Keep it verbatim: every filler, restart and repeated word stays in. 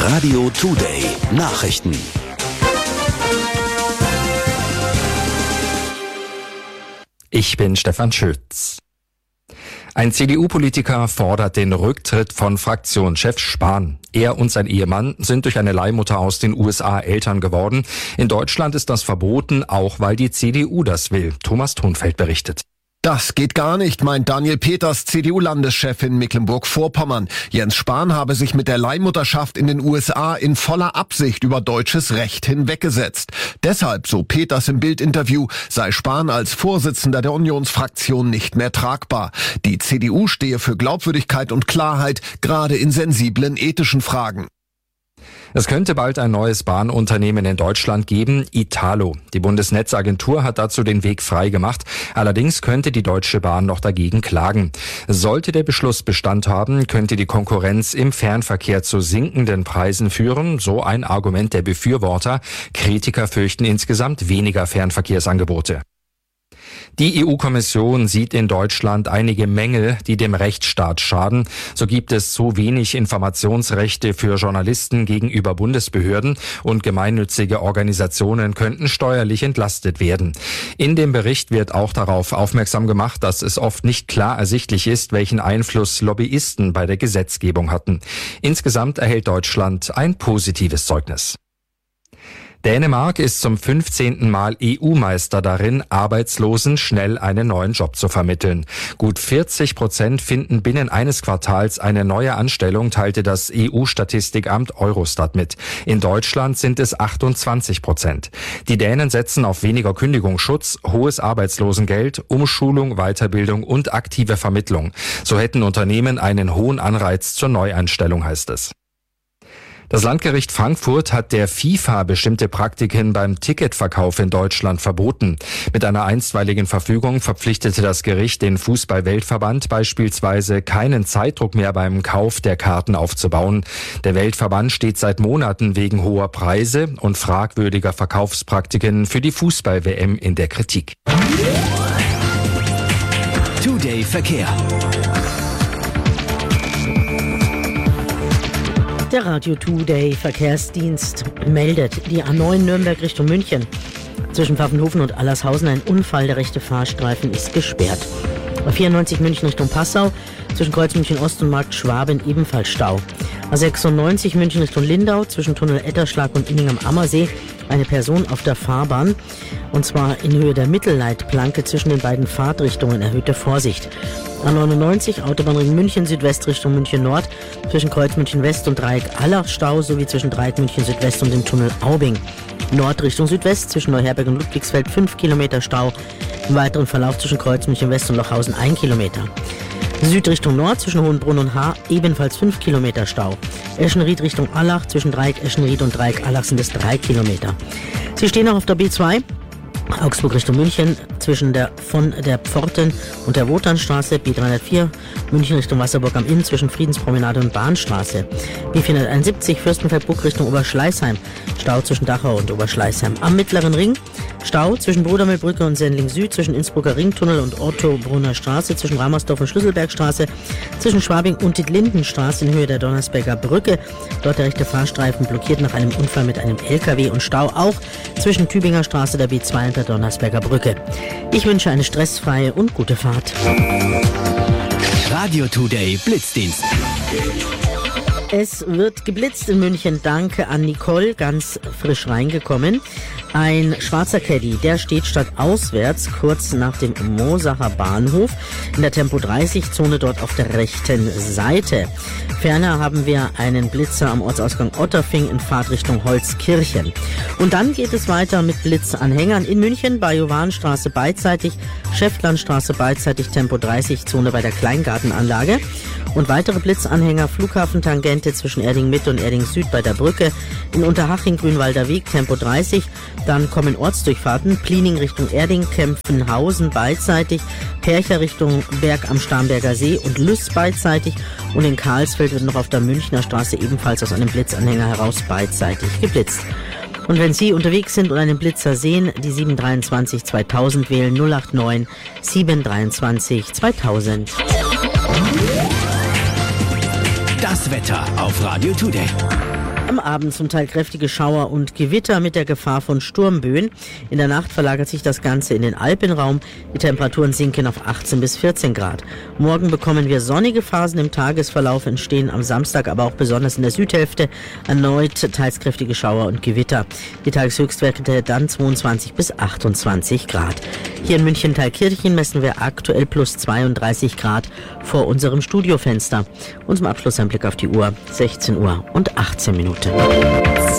Radio Today Nachrichten. Ich bin Stefan Schütz. Ein C D U-Politiker fordert den Rücktritt von Fraktionschef Spahn. Er und sein Ehemann sind durch eine Leihmutter aus den U S A Eltern geworden. In Deutschland ist das verboten, auch weil die C D U das will. Thomas Thunfeld berichtet. Das geht gar nicht, meint Daniel Peters, C D U-Landeschef in Mecklenburg-Vorpommern. Jens Spahn habe sich mit der Leihmutterschaft in den U S A in voller Absicht über deutsches Recht hinweggesetzt. Deshalb, so Peters im Bild-Interview, sei Spahn als Vorsitzender der Unionsfraktion nicht mehr tragbar. Die C D U stehe für Glaubwürdigkeit und Klarheit, gerade in sensiblen ethischen Fragen. Es könnte bald ein neues Bahnunternehmen in Deutschland geben, Italo. Die Bundesnetzagentur hat dazu den Weg frei gemacht. Allerdings könnte die Deutsche Bahn noch dagegen klagen. Sollte der Beschluss Bestand haben, könnte die Konkurrenz im Fernverkehr zu sinkenden Preisen führen, so ein Argument der Befürworter. Kritiker fürchten insgesamt weniger Fernverkehrsangebote. Die E U-Kommission sieht in Deutschland einige Mängel, die dem Rechtsstaat schaden. So gibt es zu wenig Informationsrechte für Journalisten gegenüber Bundesbehörden und gemeinnützige Organisationen könnten steuerlich entlastet werden. In dem Bericht wird auch darauf aufmerksam gemacht, dass es oft nicht klar ersichtlich ist, welchen Einfluss Lobbyisten bei der Gesetzgebung hatten. Insgesamt erhält Deutschland ein positives Zeugnis. Dänemark ist zum fünfzehnten Mal E U-Meister darin, Arbeitslosen schnell einen neuen Job zu vermitteln. Gut vierzig Prozent finden binnen eines Quartals eine neue Anstellung, teilte das E U-Statistikamt Eurostat mit. In Deutschland sind es achtundzwanzig Prozent. Die Dänen setzen auf weniger Kündigungsschutz, hohes Arbeitslosengeld, Umschulung, Weiterbildung und aktive Vermittlung. So hätten Unternehmen einen hohen Anreiz zur Neueinstellung, heißt es. Das Landgericht Frankfurt hat der FIFA bestimmte Praktiken beim Ticketverkauf in Deutschland verboten. Mit einer einstweiligen Verfügung verpflichtete das Gericht den Fußball-Weltverband beispielsweise keinen Zeitdruck mehr beim Kauf der Karten aufzubauen. Der Weltverband steht seit Monaten wegen hoher Preise und fragwürdiger Verkaufspraktiken für die Fußball-W M in der Kritik. Today Verkehr. Der Radio Today Verkehrsdienst meldet, die A neun Nürnberg Richtung München. Zwischen Pfaffenhofen und Allershausen ein Unfall, der rechte Fahrstreifen ist gesperrt. A vierundneunzig München Richtung Passau, zwischen Kreuz München Ost und Markt Schwaben ebenfalls Stau. A sechsundneunzig München Richtung Lindau, zwischen Tunnel Etterschlag und Inning am Ammersee, eine Person auf der Fahrbahn, und zwar in Höhe der Mittelleitplanke zwischen den beiden Fahrtrichtungen, erhöhte Vorsicht. A neunundneunzig Autobahnring München Südwest Richtung München Nord, zwischen Kreuz München West und Dreieck Allach Stau, sowie zwischen Dreieck München Südwest und dem Tunnel Aubing. Nord Richtung Südwest zwischen Neuherberg und Ludwigsfeld fünf Kilometer Stau, im weiteren Verlauf zwischen Kreuz München West und Lochhausen ein Kilometer. Süd Richtung Nord zwischen Hohenbrunn und Haar ebenfalls fünf Kilometer Stau. Eschenried Richtung Allach zwischen Dreieck Eschenried und Dreieck Allach sind es drei Kilometer. Sie stehen auch auf der B zwei. Augsburg Richtung München zwischen der von der Pforten und der Wotanstraße, B dreihundertvier, München Richtung Wasserburg am Inn zwischen Friedenspromenade und Bahnstraße, B vierhunderteinundsiebzig, Fürstenfeldbruck Richtung Oberschleißheim, Stau zwischen Dachau und Oberschleißheim. Am Mittleren Ring Stau zwischen Brudermühlbrücke und Sendling Süd, zwischen Innsbrucker Ringtunnel und Ottobrunner Straße, zwischen Ramersdorf und Schlüsselbergstraße, zwischen Schwabing und Dietlindenstraße in Höhe der Donnersberger Brücke. Dort der rechte Fahrstreifen blockiert nach einem Unfall mit einem L K W, und Stau auch zwischen Tübinger Straße, der B zwei und der Donnersberger Brücke. Ich wünsche eine stressfreie und gute Fahrt. Radio Today Blitzdienst. Es wird geblitzt in München. Danke an Nicole, ganz frisch reingekommen. Ein schwarzer Caddy, der steht statt auswärts kurz nach dem Mosacher Bahnhof in der Tempo dreißig Zone dort auf der rechten Seite. Ferner haben wir einen Blitzer am Ortsausgang Otterfing in Fahrtrichtung Holzkirchen. Und dann geht es weiter mit Blitzanhängern in München bei Johannstraße beidseitig, Schäftlandstraße beidseitig Tempo dreißig Zone bei der Kleingartenanlage. Und weitere Blitzanhänger Flughafentangente zwischen Erding Mitte und Erding Süd bei der Brücke, in Unterhaching Grünwalder Weg Tempo dreißig, dann kommen Ortsdurchfahrten Pliening Richtung Erding, Kempfenhausen beidseitig, Percher Richtung Berg am Starnberger See und Lüss beidseitig, und in Karlsfeld wird noch auf der Münchner Straße ebenfalls aus einem Blitzanhänger heraus beidseitig geblitzt. Und wenn Sie unterwegs sind und einen Blitzer sehen, die sieben dreiundzwanzig zweitausend wählen, null acht neun sieben dreiundzwanzig zweitausend. Das Wetter auf Radio Today. Am Abend zum Teil kräftige Schauer und Gewitter mit der Gefahr von Sturmböen. In der Nacht verlagert sich das Ganze in den Alpenraum. Die Temperaturen sinken auf achtzehn bis vierzehn Grad. Morgen bekommen wir sonnige Phasen im Tagesverlauf, entstehen am Samstag aber auch besonders in der Südhälfte erneut teils kräftige Schauer und Gewitter. Die Tageshöchstwerte dann zweiundzwanzig bis achtundzwanzig Grad. Hier in München-Thalkirchen messen wir aktuell plus zweiunddreißig Grad vor unserem Studiofenster. Und zum Abschluss ein Blick auf die Uhr. sechzehn Uhr und achtzehn Minuten.